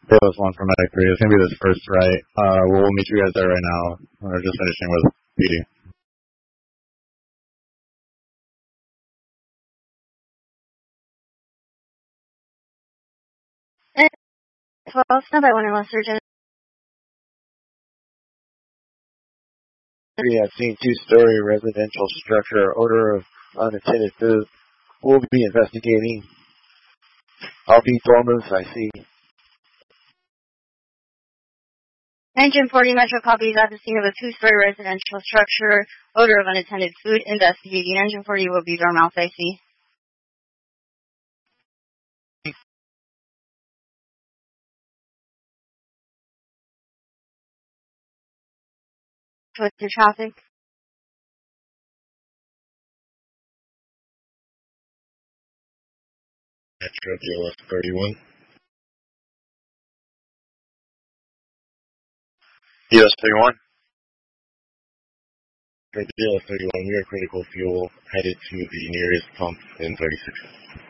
It was one from Medic 3. It's going to be this first right. We'll meet you guys there right now. We're just finishing with PD. And 12, standby 1 and 1 surgeon. We have seen two-story residential structure, odor of unattended food. We'll be investigating. I'll be Dormus, I see. Engine 40 Metro copies at the scene of a two-story residential structure, odor of unattended food, investigating. Engine 40 will be Dormouse, I see. What's your traffic? Metro DLS 31. US 31. DLS 31, we are critical fuel, headed to the nearest pump in 36.